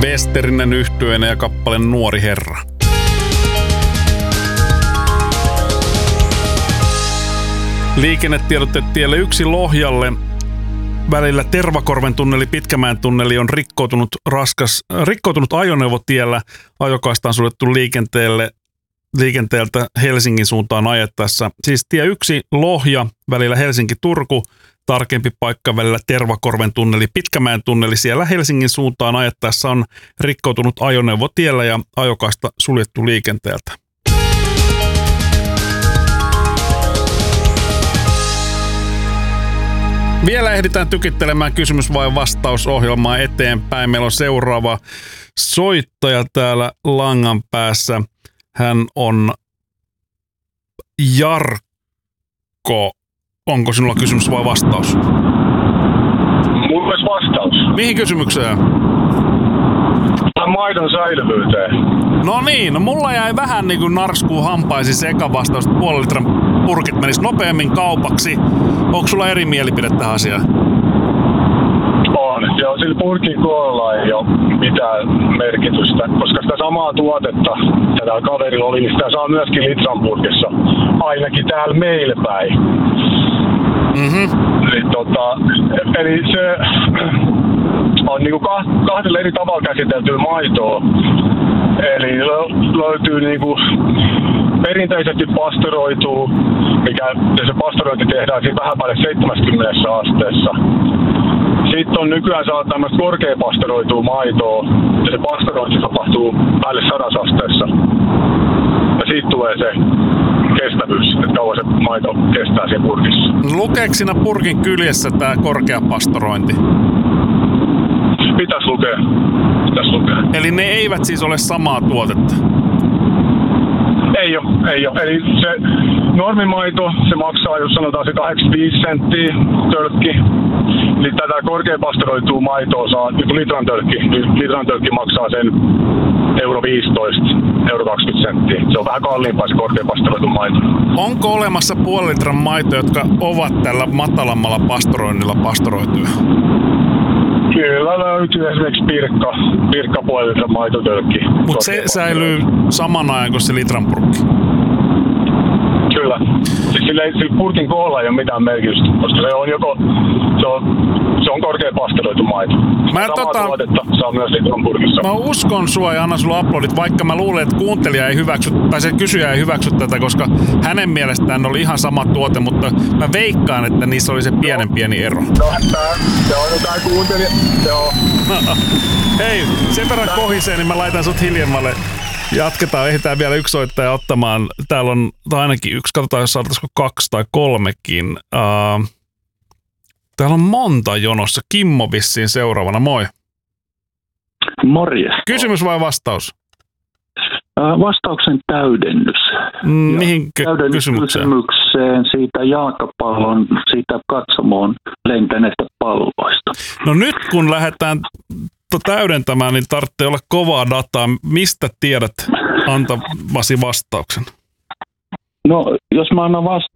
Westerinen yhtyeenä ja kappale Nuori herra. Liikennetiedotteet tielle 1 Lohjalle. Välillä Tervakorven tunneli, Pitkämäen tunneli on rikkoutunut ajoneuvotiellä. Ajokaista on suljettu liikenteeltä Helsingin suuntaan ajettaessa. Siis tie 1 Lohja, välillä Helsinki-Turku, tarkempi paikka välillä Tervakorven tunneli, Pitkämäen tunneli. Siellä Helsingin suuntaan ajettaessa on rikkoutunut ajoneuvotiellä ja ajokaista suljettu liikenteeltä. Vielä ehditään tykittelemään kysymys vai vastausohjelmaa eteenpäin. Meillä on seuraava soittaja täällä langan päässä. Hän on Jarkko. Onko sinulla kysymys vai vastaus? Mulla olisi vastaus. Mihin kysymykseen? Maidon säilyvyyteen. No niin, no mulla jäi vähän niin kuin narskuun hampaisiin se eka vastaus, että puolen litran purkit menis nopeammin kaupaksi. Onko sulla eri mielipide tähän asiaan? On. Joo, sillä purkin koolla ei ole mitään merkitystä, koska sitä samaa tuotetta, tätä kaverilla oli, niin sitä saa myöskin litran purkissa, ainakin täällä meillä päin. Eli se on niinku kahdella eri tavalla käsiteltyä maitoa. Eli löytyy niinku perinteisesti pastoroituu, mikä se pastorointi tehdään siinä vähän päälle 70 asteessa. Sitten on nykyään saa tämmöistä korkea pastoroitua maitoa, ja se pastorointi tapahtuu päälle 100 asteessa. Ja siitä tulee se kestävyys, että kauan se maito kestää siinä purkissa. Lukeeko siinä purkin kyljessä tää korkea pastorointi? Pitäis lukea. Eli ne eivät siis ole samaa tuotetta? Ei ole. Eli se normimaito, se maksaa, jos sanotaan se 85 senttiä tölkki. Eli tätä korkea pastoroitua maitoa saa, niin litran tölkki maksaa sen euro 15, euro 20 senttiä. Se on vähän kalliimpaa se korkea pastoroitu maito. Onko olemassa puolen litran maitoja, jotka ovat tällä matalammalla pastoroinnilla pastoroituja? Kyllä löytyy esimerkiksi pirkka puolen litran maitotölkki. Mutta se säilyy saman ajan kuin se litran purkki? Kyllä. Siis sillä purkin koolla ei ole mitään merkitystä, koska se on korkea pastoroitu maito. Samaa tuotetta saa myös litran purkissa. Mä uskon sua ja annan sulla uploadit, vaikka mä luulen, että kuuntelija ei hyväksy, tai se kysyjä ei hyväksy tätä, koska hänen mielestään oli ihan sama tuote, mutta mä veikkaan, että niissä oli se pieni ero. Se on jotain kuuntelija. Joo. Hei, sen verran kohisee, niin mä laitan sut hiljemmalle. Jatketaan, ehditään vielä yksi soittaja ottamaan. Täällä on ainakin yksi, katsotaan jos saataisiko 2 tai 3kin. Täällä on monta jonossa. Kimmo vissiin seuraavana, moi. Morjes. Kysymys vai vastaus? Vastauksen täydennys. Mihin kysymykseen siitä jalkapallon, siitä katsomoon lentäneistä palloista. No nyt kun lähdetään täydentämään, niin tarvitsee olla kovaa dataa. Mistä tiedät antavasi vastauksen? No, jos mä annan